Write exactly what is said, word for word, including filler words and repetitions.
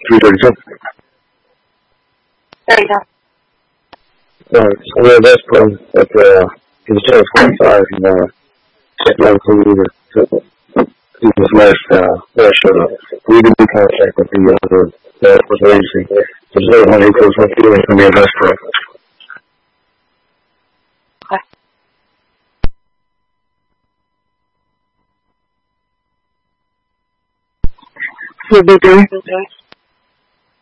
three thirty-two. There you go. Alright, so yeah, that's probably, but, uh, he's just twenty-five, and, uh, check out to either, he was last, uh, last show up. We didn't do contact with the, uh, the, with the agency. So there's no money goes with you, it's gonna be a best pro. Okay. You'll be doing?